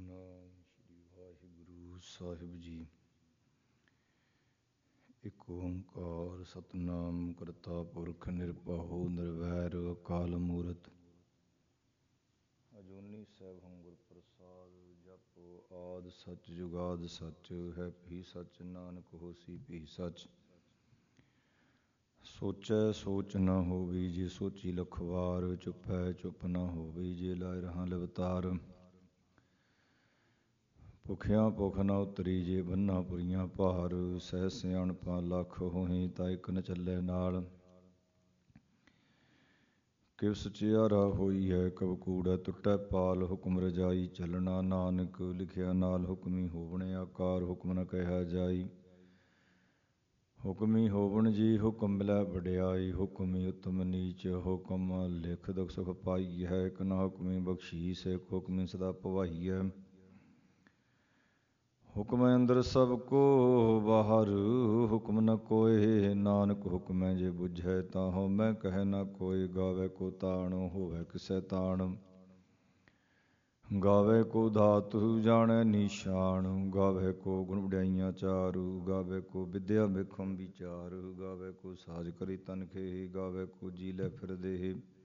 ਸਤਿਨਾਮ ਸ੍ਰੀ ਵਾਹਿਗੁਰੂ ਸਾਹਿਬ ਜੀ। ਇਕ ਓੰਕਾਰ ਸਤਿਨਾਮ ਕਰਤਾ ਪੁਰਖ ਨਿਰਭਉ ਨਿਰਵੈਰ ਅਕਾਲ ਮੂਰਤਿ ਅਜੂਨੀ ਸੈਭੰ ਗੁਰ ਪ੍ਰਸਾਦ। ਜਪੁ ਆਦਿ ਸਚ ਜੁਗਾਦਿ ਸਚ ਹੈ ਭੀ ਸਚ ਨਾਨਕ ਹੋਸੀ ਭੀ ਸਚ। ਸੋਚੈ ਸੋਚ ਨ ਹੋਵੀ ਜੇ ਸੋਚੀ ਲਖ ਵਾਰ। ਚੁਪੈ ਚੁਪ ਨ ਹੋਵੀ ਜੇ ਲਾਇ ਰਹਾ ਲਿਵਤਾਰ। ਭੁਖਿਆ ਭੁਖ ਨ ਉਤਰੀ ਜੇ ਬੰਨਾ ਪੁਰੀਆਂ ਭਾਰ। ਸਹਿ ਸਿਆਣਪਾਂ ਲੱਖ ਹੋਹੀਂ ਤਾਂ ਇਕ ਨ ਚੱਲੈ ਨਾਲ। ਕਿਵ ਸਚਿਆਰਾ ਹੋਈ ਹੈ ਕਬ ਕੂੜੈ ਟੁੱਟੈ ਪਾਲ। ਹੁਕਮ ਰਜਾਈ ਚੱਲਣਾ ਨਾਨਕ ਲਿਖਿਆ ਨਾਲ। ਹੁਕਮੀ ਹੋਵਣ ਆਕਾਰ ਹੁਕਮ ਨ ਕਹਿਆ ਜਾਈ। ਹੁਕਮੀ ਹੋਵਣ ਜੀ ਹੁਕਮ ਮਿਲੈ ਵਡਿਆਈ। ਹੁਕਮੀ ਉਤਮ ਨੀਚ ਹੁਕਮ ਲਿਖ ਦੁਖ ਸੁਖ ਪਾਈ ਹੈ। ਇਕ ਨਾ ਹੁਕਮੀ ਬਖਸ਼ੀਸ ਇਕ ਹੁਕਮੀ ਸਦਾ ਭਵਾਈ ਹੈ। ਹੁਕਮ ਅੰਦਰ ਸਭ ਕੋ ਬਾਹਰ ਹੁਕਮ ਨ ਕੋਇ। ਨਾਨਕ ਹੁਕਮੈ ਜੇ ਬੁਝੈ ਤਾਂ ਹਉਮੈ ਕਹਿ ਨ ਕੋਇ। ਗਾਵੈ ਕੋ ਤਾਣ ਹੋਵੈ ਕਿਸੈ ਤਾਣ। ਗਾਵੈ ਕੋ ਧਾਤੁ ਜਾਣੈ ਨੀਸ਼ਾਨ। ਗਾਵੈ ਕੋ ਗੁਣ ਵਡਿਆਈਆਂ ਚਾਰੁ। ਗਾਵੈ ਕੋ ਵਿਦਿਆ ਬਿਖਮ ਵਿਚਾਰ। ਗਾਵੈ ਕੋ ਸਾਜ ਕਰੀ ਤਨ ਖੇਹਿ। ਗਾਵੈ ਕੋ ਜੀ ਲੈ ਫਿਰ ਦੇਹਿ।